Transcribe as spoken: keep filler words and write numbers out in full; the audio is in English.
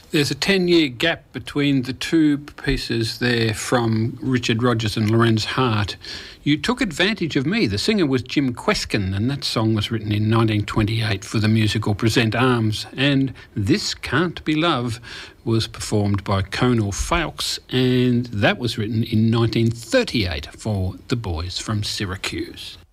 There's a ten-year gap between the two pieces there from Richard Rodgers and Lorenz Hart. You Took Advantage of Me. The singer was Jim Kweskin, and that song was written in nineteen twenty-eight for the musical Present Arms. And This Can't Be Love was performed by Conal Fowlkes, and that was written in nineteen thirty-eight for the Boys from Syracuse.